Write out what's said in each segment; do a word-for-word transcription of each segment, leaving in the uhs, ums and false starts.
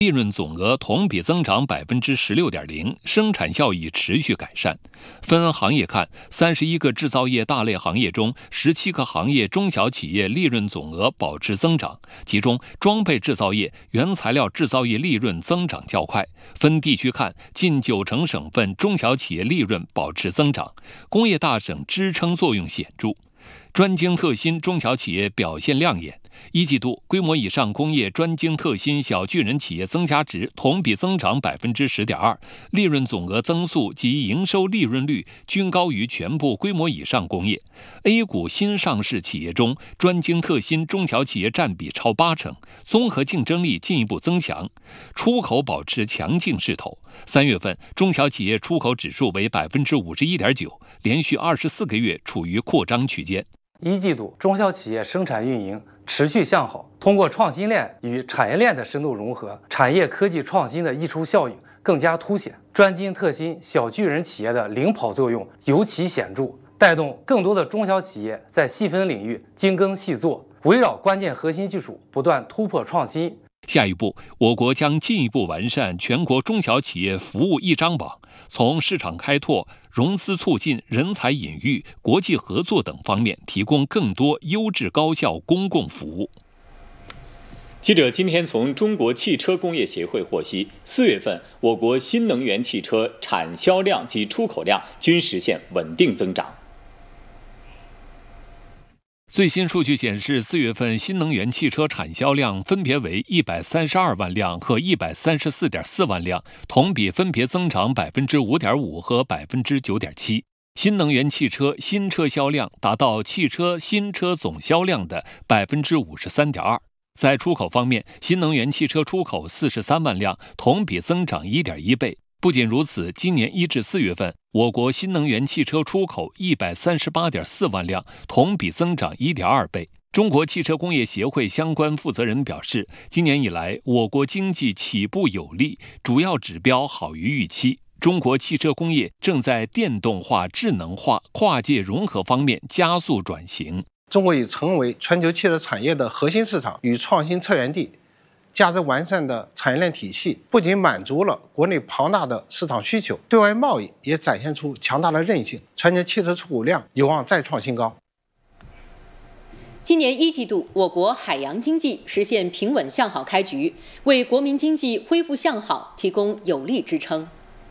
利润总额同比增长百分之十六点零，生产效益持续改善。分行业看，三十一个制造业大类行业中，十七个行业中小企业利润总额保持增长，其中装备制造业、原材料制造业利润增长较快。分地区看，近九成省份中小企业利润保持增长，工业大省支撑作用显著。专精特新中小企业表现亮眼，一季度规模以上工业专精特新小巨人企业增加值同比增长百分之十点二，利润总额增速及营收利润率均高于全部规模以上工业。A 股新上市企业中，专精特新中小企业占比超八成，综合竞争力进一步增强，出口保持强劲势头。三月份中小企业出口指数为百分之五十一点九，连续二十四个月处于扩张区间。 一季度中小企业生产运营持续向好，通过创新链与产业链的深度融合，产业科技创新的溢出效应更加凸显，专精特新小巨人企业的领跑作用尤其显著，带动更多的中小企业在细分领域精耕细作，围绕关键核心技术不断突破创新。 下一步，我国将进一步完善全国中小企业服务一张网，从市场开拓、融资促进、人才引育、国际合作等方面提供更多优质高效公共服务。 记者今天从中国汽车工业协会获悉，四月份我国新能源汽车产销量及出口量均实现稳定增长。 最新数据显示，四月份新能源汽车产销量分别为一百三十二万辆和一百三十四点四万辆，同比分别增长百分之五点五和百分之九点七。新能源汽车新车销量达到汽车新车总销量的百分之五十三点二。在出口方面，新能源汽车出口四十三万辆，同比增长一点一倍。不仅如此，今年一至四月份，我国新能源汽车出口一百三十八点四万辆，同比增长一点二倍。中国汽车工业协会相关负责人表示，今年以来，我国经济起步有力，主要指标好于预期。中国汽车工业正在电动化、智能化、跨界融合方面加速转型。 中国已成为全球汽车产业的核心市场与创新策源地。价值完善的产业链体系不仅满足了国内庞大的市场需求，对外贸易也展现出强大的韧性，全年汽车出口量有望再创新高。 今年一季度，我国海洋经济实现平稳向好开局，为国民经济恢复向好提供有力支撑。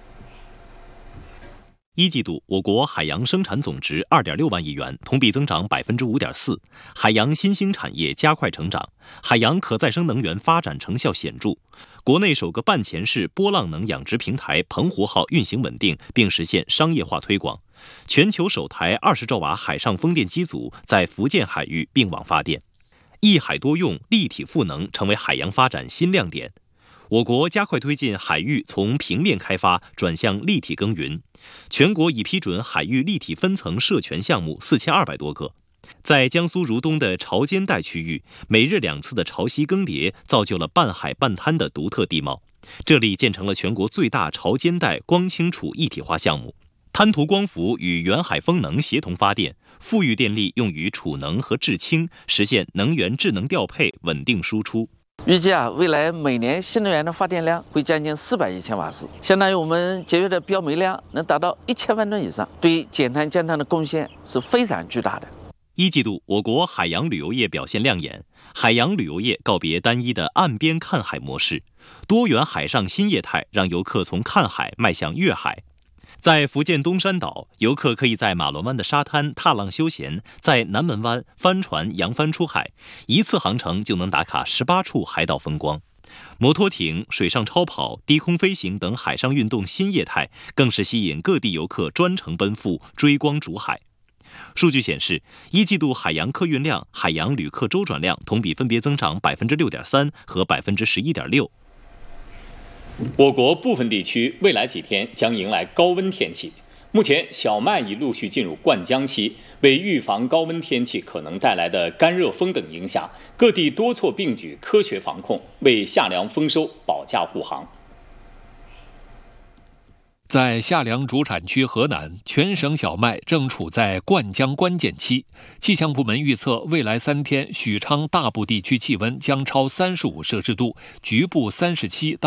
一季度，我国海洋生产总值二点六万亿元，同比增长百分之五点四。海洋新兴产业加快成长，海洋可再生能源发展成效显著。国内首个半潜式波浪能养殖平台“澎湖号”运行稳定，并实现商业化推广。全球首台二十兆瓦海上风电机组在福建海域并网发电。一海多用、立体赋能成为海洋发展新亮点。我国加快推进海域从平面开发转向立体耕耘，全国已批准海域立体分层设权项目四千二百多个。在江苏如东的潮间带区域，每日两次的潮汐更迭造就了半海半滩的独特地貌，这里建成了全国最大潮间带光氢储一体化项目。滩涂光伏与远海风能协同发电，富裕电力用于储能和制氢，实现能源智能调配、稳定输出。 预计啊，未来每年新能源的发电量会将近四百亿千瓦时，相当于我们节约的标煤量能达到一千万吨以上，对减碳降碳的贡献是非常巨大的。 一季度，我国海洋旅游业表现亮眼，海洋旅游业告别单一的岸边看海模式，多元海上新业态让游客从看海迈向阅海。在福建东山岛，游客可以在马龙湾的沙滩踏浪休闲，在南门湾帆船扬帆出海，一次航程就能打卡十八处海岛风光。摩托艇、水上超跑、低空飞行等海上运动新业态，更是吸引各地游客专程奔赴追光逐海。数据显示，一季度海洋客运量、海洋旅客周转量同比分别增长百分之六点三和百分之十一点六。 我国部分地区未来几天将迎来高温天气。目前，小麦已陆续进入灌浆期，为预防高温天气可能带来的干热风等影响，各地多措并举，科学防控，为夏粮丰收保驾护航。 在夏粮主产区河南，全省小麦正处在灌浆关键期。气象部门预测，未来三天许昌大部地区气温将超三十五摄氏度，局部三十七到